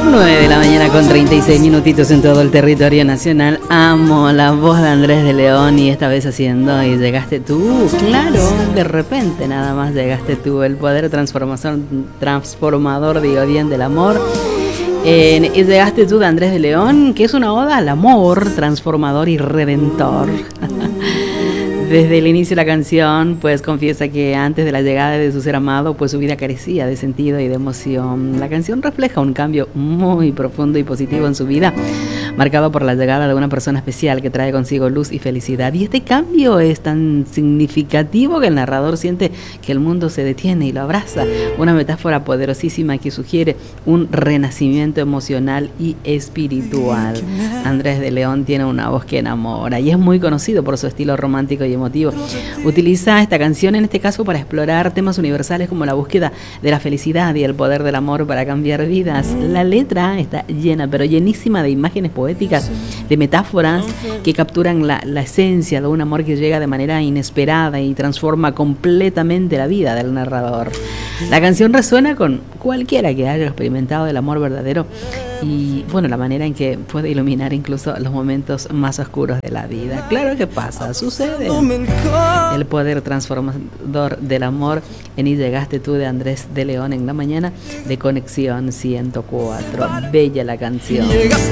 9 de la mañana con 36 minutitos en todo el territorio nacional. Amo la voz de Andrés de León y esta vez haciendo Y llegaste tú. Claro, de repente nada más llegaste tú. El poder transformador, digo bien, del amor. Y llegaste tú de Andrés de León, que es una oda al amor transformador y redentor. Desde el inicio de la canción, pues confiesa que antes de la llegada de su ser amado, pues su vida carecía de sentido y de emoción. La canción refleja un cambio muy profundo y positivo en su vida, marcado por la llegada de una persona especial que trae consigo luz y felicidad. Y este cambio es tan significativo que el narrador siente que el mundo se detiene y lo abraza. Una metáfora poderosísima que sugiere un renacimiento emocional y espiritual. Andrés de León tiene una voz que enamora y es muy conocido por su estilo romántico y emotivo. Utiliza esta canción en este caso para explorar temas universales como la búsqueda de la felicidad y el poder del amor para cambiar vidas. La letra está llena, pero llenísima de imágenes poéticas, de metáforas que capturan la esencia de un amor que llega de manera inesperada y transforma completamente la vida del narrador. La canción resuena con cualquiera que haya experimentado el amor verdadero y, bueno, la manera en que puede iluminar incluso los momentos más oscuros de la vida. Claro que pasa, sucede. El poder transformador del amor en Y llegaste tú de Andrés de León en la mañana de Conexión 104. Bella la canción.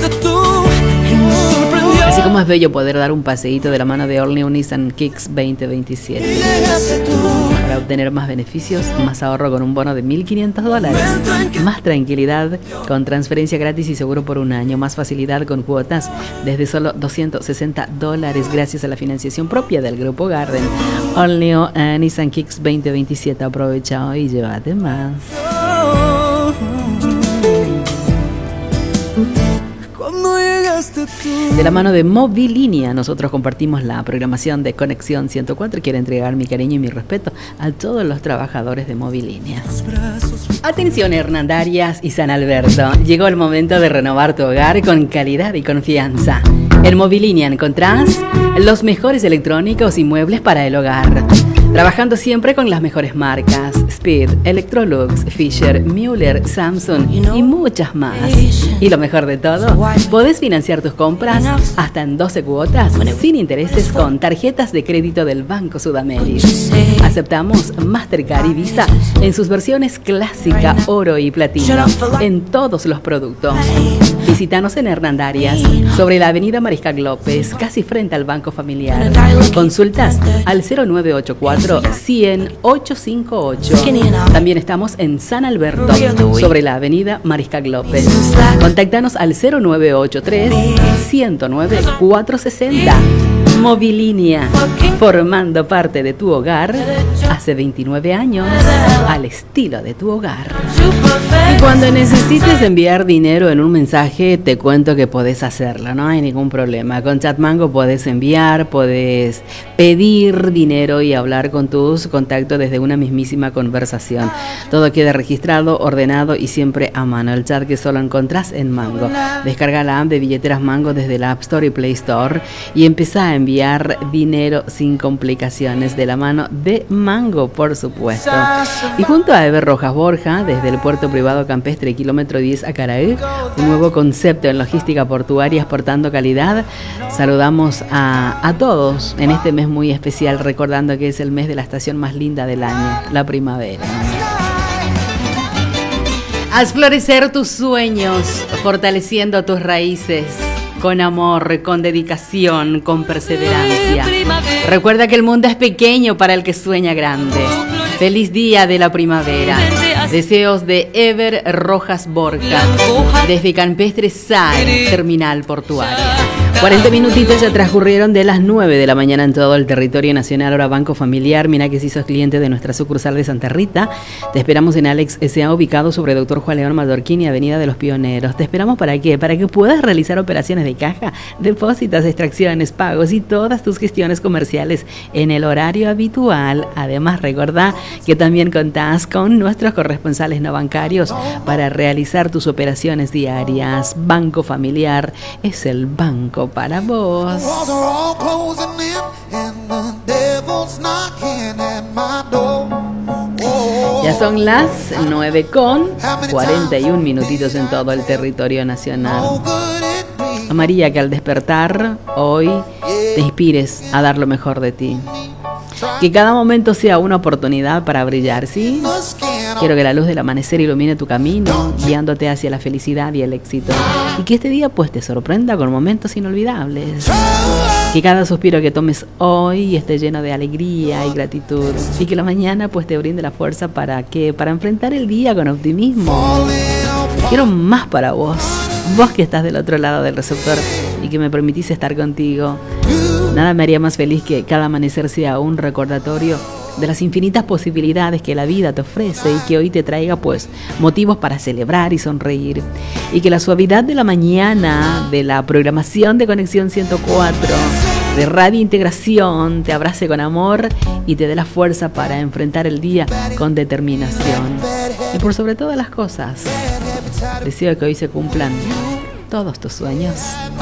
Así como es bello poder dar un paseíto de la mano de All New Nissan Kicks 2027 para obtener más beneficios, más ahorro con un bono de $1.500, más tranquilidad con transferencia gratis y seguro por un año, más facilidad con cuotas desde solo $260 gracias a la financiación propia del Grupo Garden. All New Nissan Kicks 2027, aprovecha hoy y llévate más. De la mano de Movilínea, nosotros compartimos la programación de Conexión 104. Quiero entregar mi cariño y mi respeto a todos los trabajadores de Movilínea. Atención, Hernandarias y San Alberto. Llegó el momento de renovar tu hogar con calidad y confianza. En Movilínea encontrás los mejores electrónicos y muebles para el hogar. Trabajando siempre con las mejores marcas: Speed, Electrolux, Fisher, Müller, Samsung y muchas más. Y lo mejor de todo, podés financiar tus compras hasta en 12 cuotas sin intereses con tarjetas de crédito del Banco Sudamérica. Aceptamos Mastercard y Visa en sus versiones clásica, oro y platino en todos los productos. Visítanos en Hernandarias, sobre la avenida Mariscal López, casi frente al Banco Familiar. Consultas al 0984-100-858. También estamos en San Alberto, sobre la avenida Mariscal López. Contáctanos al 0983-109-460. Movilínea, formando parte de tu hogar hace 29 años, al estilo de tu hogar. Y cuando necesites enviar dinero en un mensaje, te cuento que podés hacerlo, no hay ningún problema. Con Chatmango podés enviar, podés pedir dinero y hablar con tus contactos desde una mismísima conversación. Todo queda registrado, ordenado y siempre a mano. El chat que solo encontrás en Mango. Descarga la app de billeteras Mango desde la App Store y Play Store y empezá a enviar dinero sin complicaciones de la mano de Mango, por supuesto. Y junto a Eber Rojas Borja, desde el puerto privado campestre kilómetro 10 a Caraí, un nuevo concepto en logística portuaria exportando calidad. Saludamos a todos en este mes muy especial, recordando que es el mes de la estación más linda del año, la primavera. Haz florecer tus sueños, fortaleciendo tus raíces. Con amor, con dedicación, con perseverancia. Recuerda que el mundo es pequeño para el que sueña grande. Feliz día de la primavera. Deseos de Eber Rojas Borja, desde Campestre SAE, Terminal Portuaria. 40 minutitos ya transcurrieron de las 9 de la mañana en todo el territorio nacional. Ahora Banco Familiar, mira que si sos cliente de nuestra sucursal de Santa Rita, te esperamos en Alex S.A. ubicado sobre Dr. Juan León Mallorquín y Avenida de los Pioneros. ¿Te esperamos para qué? Para que puedas realizar operaciones de caja, depósitos, extracciones, pagos y todas tus gestiones comerciales en el horario habitual. Además, recordá que también contás con nuestros corresponsales no bancarios para realizar tus operaciones diarias. Banco Familiar es el banco para vos. Ya Son las 9:41 minutitos en todo el territorio nacional. A María, que al despertar hoy te inspires a dar lo mejor de ti. Que cada momento sea una oportunidad para brillar, ¿sí? Quiero que la luz del amanecer ilumine tu camino, guiándote hacia la felicidad y el éxito. Y que este día pues te sorprenda con momentos inolvidables. Que cada suspiro que tomes hoy esté lleno de alegría y gratitud. Y que la mañana pues te brinde la fuerza para enfrentar el día con optimismo. Quiero más para vos. Vos que estás del otro lado del receptor y que me permitís estar contigo. Nada me haría más feliz que cada amanecer sea un recordatorio de las infinitas posibilidades que la vida te ofrece y que hoy te traiga pues motivos para celebrar y sonreír. Y que la suavidad de la mañana, de la programación de Conexión 104, de Radio Integración, te abrace con amor y te dé la fuerza para enfrentar el día con determinación. Y por sobre todas las cosas, deseo que hoy se cumplan todos tus sueños.